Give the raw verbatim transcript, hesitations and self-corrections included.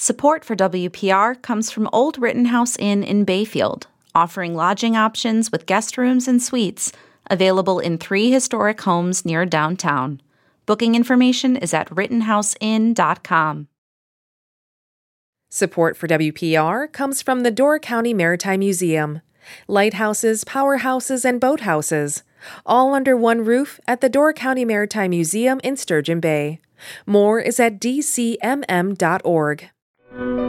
Support for W P R comes from Old Rittenhouse Inn in Bayfield, offering lodging options with guest rooms and suites, available in three historic homes near downtown. Booking information is at rittenhouse inn dot com. Support for W P R comes from the Door County Maritime Museum. Lighthouses, powerhouses, and boathouses, all under one roof at the Door County Maritime Museum in Sturgeon Bay. More is at d c m m dot org.